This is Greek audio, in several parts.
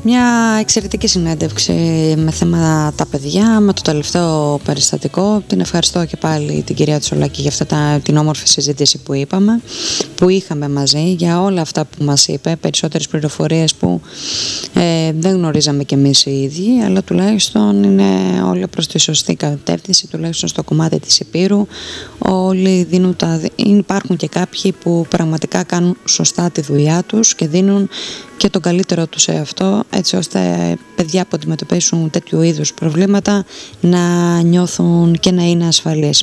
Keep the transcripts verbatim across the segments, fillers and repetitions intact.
Μια εξαιρετική συνέντευξη με θέμα τα παιδιά, με το τελευταίο περιστατικό. Την ευχαριστώ και πάλι την κυρία Τσολάκη για αυτά την όμορφη συζήτηση που είπαμε, που είχαμε μαζί, για όλα αυτά που μας είπε, περισσότερες πληροφορίες που ε, δεν γνωρίζαμε κι εμείς οι ίδιοι, αλλά τουλάχιστον είναι όλα προς τη σωστή κατεύθυνση, τουλάχιστον στο κομμάτι της Ηπείρου. Όλοι δίνουν τα... Υπάρχουν και κάποιοι που πραγματικά κάνουν σωστά τη δουλειά τους και δίνουν και τον καλύτερο τους σε αυτό, έτσι ώστε παιδιά που αντιμετωπίσουν τέτοιου είδους προβλήματα να νιώθουν και να είναι ασφαλείς.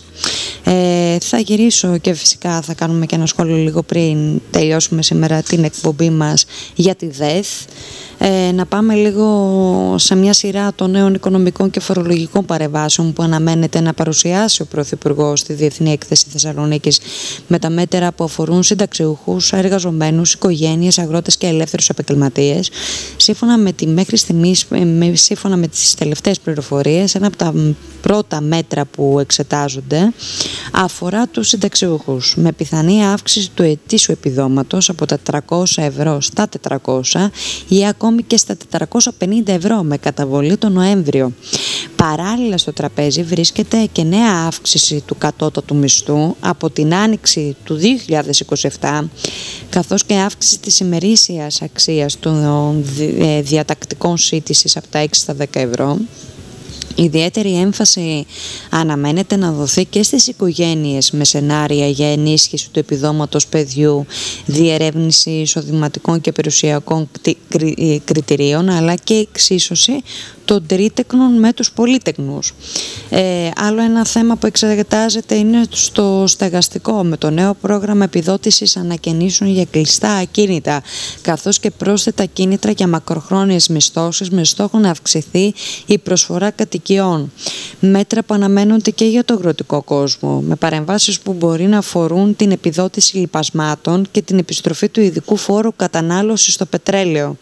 Ε, θα γυρίσω και φυσικά θα κάνουμε και ένα σχόλιο λίγο πριν τελειώσουμε σήμερα την εκπομπή μας για τη ΔΕΘ. Ε, να πάμε λίγο σε μια σειρά των νέων οικονομικών και φορολογικών παρεμβάσεων που αναμένεται να παρουσιάσει ο Πρωθυπουργός στη Διεθνή Έκθεση Θεσσαλονίκης, με τα μέτρα που αφορούν συνταξιούχους, εργαζομένους, οικογένειες, αγρότες και ελεύθερους επαγγελματίες. Σύμφωνα με, τη μέχρι στιγμής, σύμφωνα με τις τελευταίες πληροφορίες, ένα από τα πρώτα μέτρα που εξετάζονται αφορά τους συνταξιούχους, με πιθανή αύξηση του ετήσιου επιδόματος από τα τριακόσια ευρώ στα τετρακόσια ή ακόμη και στα τετρακόσια πενήντα ευρώ με καταβολή τον Νοέμβριο. Παράλληλα στο τραπέζι βρίσκεται και νέα αύξηση του κατώτατου μισθού από την άνοιξη του δύο χιλιάδες είκοσι επτά, καθώς και αύξηση της ημερήσιας αξίας των διατακτικών σύντησης από τα έξι στα δέκα ευρώ. Ιδιαίτερη έμφαση αναμένεται να δοθεί και στις οικογένειες με σενάρια για ενίσχυση του επιδόματος παιδιού, διερεύνηση εισοδηματικών και περιουσιακών κριτηρίων, αλλά και εξίσωση των τρίτεκνων με τους πολύτεκνους. Ε, άλλο ένα θέμα που εξετάζεται είναι στο στεγαστικό, με το νέο πρόγραμμα επιδότησης ανακαινήσεων για κλειστά ακίνητα, καθώς και πρόσθετα κίνητρα για μακροχρόνιες μισθώσεις, με στόχο να αυξηθεί η προσφορά κατοικιών. Μέτρα που αναμένονται και για το αγροτικό κόσμο, με παρεμβάσεις που μπορεί να αφορούν την επιδότηση λιπασμάτων και την επιστροφή του ειδικού φόρου κατανάλωσης στο πετρέλαιο.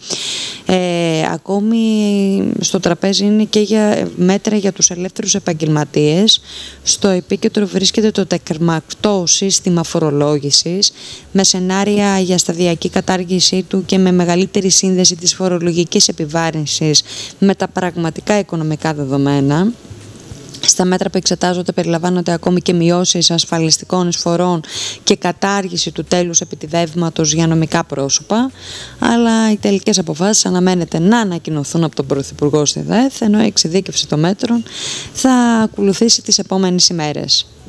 Ε, ακόμη στο τραπέζι είναι και για μέτρα για τους ελεύθερους επαγγελματίες. Στο επίκεντρο βρίσκεται το τεκμακτό σύστημα φορολόγησης, με σενάρια για σταδιακή κατάργησή του και με μεγαλύτερη σύνδεση της φορολογικής επιβάρυνσης με τα πραγματικά οικονομικά δεδομένα. Στα μέτρα που εξετάζονται περιλαμβάνονται ακόμη και μειώσεις ασφαλιστικών εισφορών και κατάργηση του τέλους επιτιδεύματος για νομικά πρόσωπα, αλλά οι τελικές αποφάσεις αναμένεται να ανακοινωθούν από τον Πρωθυπουργό στη ΔΕΘ, ενώ η εξειδίκευση των μέτρων θα ακολουθήσει τις επόμενες ημέρες.